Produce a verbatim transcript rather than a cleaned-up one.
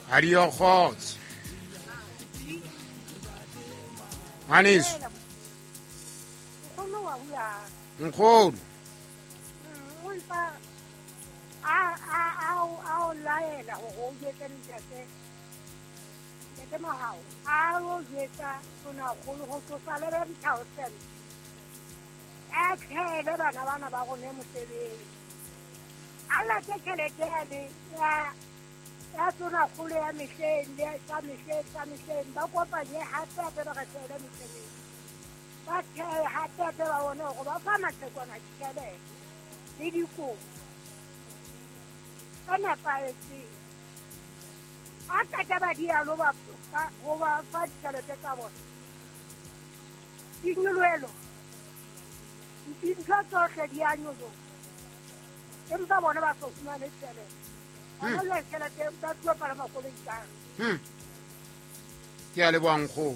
Adiokgotse. Ngwaneso, Ono wa bula. nkgono. O ipa a a a a o laela go go jetse ntate. Ntate mahao. A o jetsa sona go go tsosa le re thousand. A khele bana bana ba go ne mosebetsi. Ala ke tšhelete ya le ya ya sona go le ya mehleng le ya mehleng ya mehleng ba kopanye hape hape ba ka tšhelete mosebetsi. Ba tšhe hape hape ba bone go ba fa matekwana ditšhelete le dikopo. Ka nepagetseng. A ka tša ba dialo ba go ba fa ditšhelete tsa bone. Dinyolelo. Dintho tsohle di a nyoloha. Empa bona ba so fumane tšhelete. Bona le tšhelete ba tlo palama koloi ka. Ke a leboha nkgono.